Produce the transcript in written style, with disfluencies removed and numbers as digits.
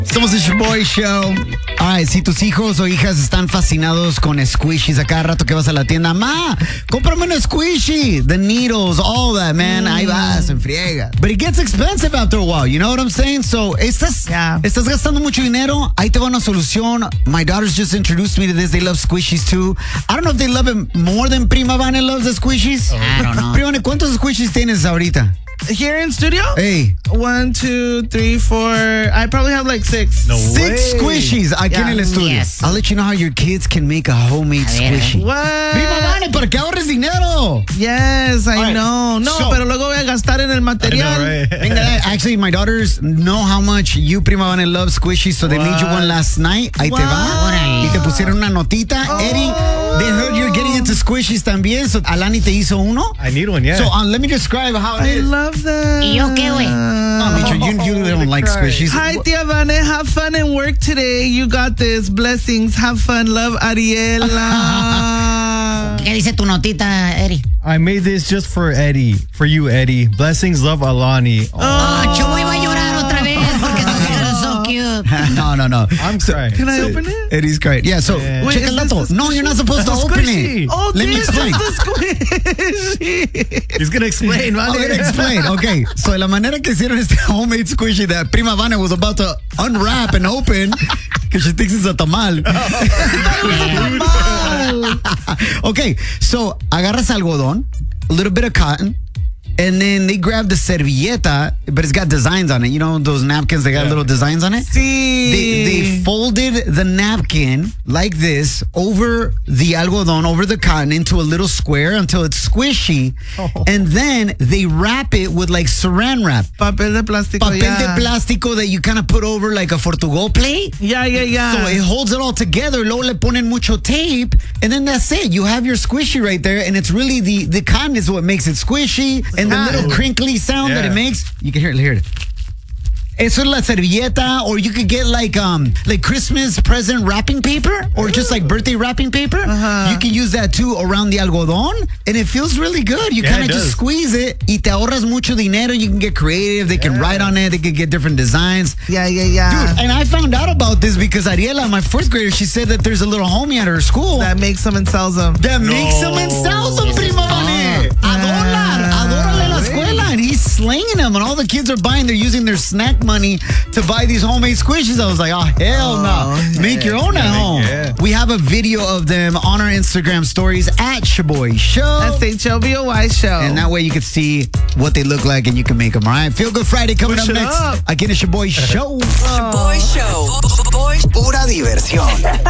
Somos el Boy Show. Ay, si tus hijos o hijas están fascinados con squishies a cada rato que vas a la tienda, ma, cómprame una squishy. The needles, all that, man. Ahí vas, en friega. But it gets expensive after a while, you know what I'm saying? So, estás gastando mucho dinero, ahí te va una solución. My daughters just introduced me to this. They love squishies too. I don't know if they love it more than Prima Vane loves the squishies. I don't know. Prima Vane, ¿cuántos squishies tienes ahorita? Here in studio? Hey. 1, 2, 3, 4. I probably have like 6. No way. 6 squishies aquí en el estudio. Yes. I'll let you know how your kids can make a homemade squishy. What? Prima Vane, para que ahorres dinero. Yes, I know. No, pero luego voy a gastar en el material. I know, right? Actually, my daughters know how much you, Prima Vane, love squishies, so they made you one last night. Ahí te va. Y te pusieron una notita. Eddie, they heard you're getting into squishies también, so Alani te hizo uno. I need one, yeah. So let me describe how it is. I love that. ¿Y yo qué, güey? No, Micho, you don't like squishies. Hi, Tia Vane. Have fun and work today. You got this. Blessings. Have fun. Love, Ariela. ¿Qué dice tu notita, Eddie? I made this just for Eddie. For you, Eddie. Blessings, love, Alani. Chubo iba a llorar otra vez porque son so cute. No. I'm crying. Can I open it? Eddie's great. Yeah, so Wait, check is el this dato. the No, you're not supposed to open it. Oh, Let me this explain. is the squishy. He's going to explain, I'm ¿vale? going to explain. Okay, so la manera que hicieron este homemade squishy that Prima Vane was about to unwrap and open because she thinks it's a tamal. Okay, so agarras algodón, a little bit of cotton, and then they grab the servilleta, but it's got designs on it. You know those napkins, they got little designs on it? Sí. They folded the napkin like this over the algodón, over the cotton, into a little square until it's squishy. And then they wrap it with like saran wrap. Papel de plástico, Papel de plástico that you kind of put over like a Fortugo plate. Yeah. So it holds it all together. Luego le ponen mucho tape. And then that's it. You have your squishy right there. And it's really the cotton is what makes it squishy. And the little crinkly sound that it makes. You can hear it. Eso es la servilleta, or you could get like Christmas present wrapping paper, or just like birthday wrapping paper. You can use that too around the algodón, and it feels really good. You kind of just squeeze it, y te ahorras mucho dinero. You can get creative. They can write on it. They can get different designs. Yeah. Dude, and I found out about this because Ariela, my fourth grader, she said that there's a little homie at her school that makes them and sells them. Makes them and sells them, Prima Vane. A dólar. Adórale la escuela. And he's slinging them, and all the kids are buying. They're using their snack money to buy these homemade squishies. I was like, oh, hell no. Make your own at home. Yeah. We have a video of them on our Instagram stories at Shaboy Show. SHOBOY Show. And that way you can see what they look like and you can make them, all right? Feel Good Friday coming up next. Again, it's Shaboy Show. Shaboy Show. Pura diversión.